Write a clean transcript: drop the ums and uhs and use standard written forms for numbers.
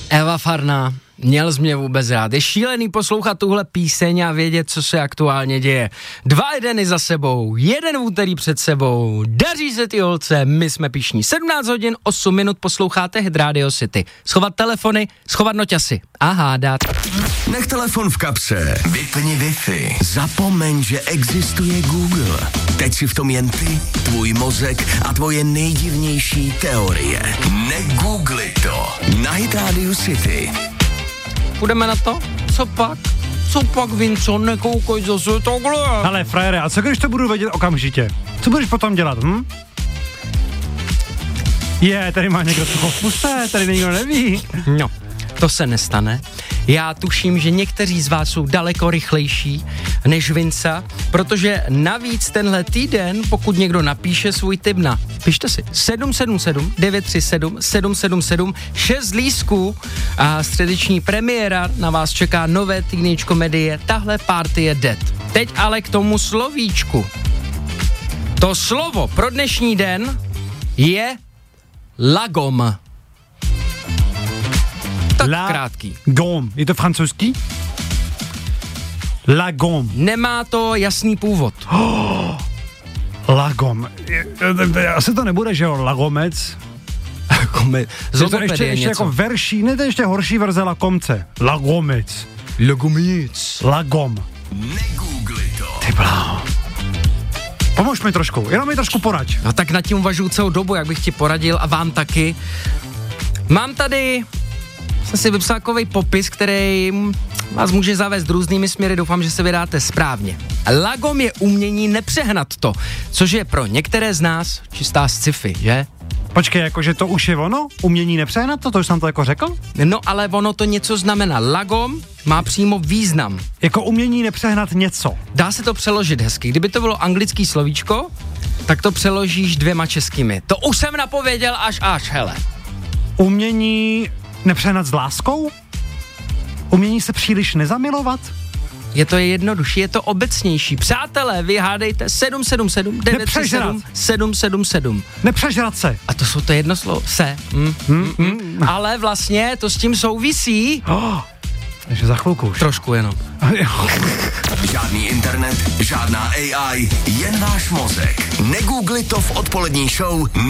Eva Farná, měl jsi mě vůbec rád. Je šílený poslouchat tuhle píseň a vědět, co se aktuálně děje. 2 dny za sebou, 1 úterý před sebou, daří se ty holce, my jsme pyšní. 17 hodin, 8 minut posloucháte Hit Radio City. Schovat telefony, schovat noťasy a hádat. Nech telefon v kapse, vypni Wi-Fi, zapomeň, že existuje Google. Teď si v tom jen ty, tvůj mozek a tvoje nejdivnější teorie. Negoogli to. Na Hit Radio City. Půjdeme na to? Co pak, Vinco, nekoukoj zase takhle. Ale frajere, a co když to budu vědět okamžitě? Co budeš potom dělat, tady má někdo sucho v puse, tady nikdo neví. No, to se nestane. Já tuším, že někteří z vás jsou daleko rychlejší než Vinca, protože navíc tenhle týden, pokud někdo napíše svůj tip na, pište si, 777 937 777, 6 lístků a středeční premiéra, na vás čeká nové teenage komedie, tahle party je dead. Teď ale k tomu slovíčku. To slovo pro dnešní den je lagom. Tak krátký. Gomme. Je to francouzský? La gomme. Nemá to jasný původ. La gomme. Asi to nebude, že jo, lagomec. Je to ještě jako verší, ne, to je ještě horší verze lakomce. Lagomec. Lagomec. La gomme. Negoogli to. Ty bláho. Pomož mi trošku, jenom mi trošku poraď. No tak nad tím uvažuju celou dobu, jak bych ti poradil a vám taky. Mám tady, jsem si vypsal takovej popis, který vás může zavést různými směry, doufám, že se vydáte správně. Lagom je umění nepřehnat to, což je pro některé z nás čistá sci-fi, že? Počkej, jakože to už je ono? Umění nepřehnat to? To už jsem to jako řekl? No ale ono to něco znamená. Lagom má přímo význam. Jako umění nepřehnat něco. Dá se to přeložit hezky. Kdyby to bylo anglický slovíčko, tak to přeložíš 2 českými. To už jsem napověděl až, hele. Umění nepřehnat s láskou? Umění se příliš nezamilovat? Je to jednodušší, je to obecnější. Přátelé, vy hádejte 777 937 777. Nepřežrat se. A to jsou to jedno slovo. Se. Ale vlastně to s tím souvisí. Takže za chvilku už. Trošku jenom. Žádný internet, žádná AI, jen váš mozek. Negoogli to v odpolední show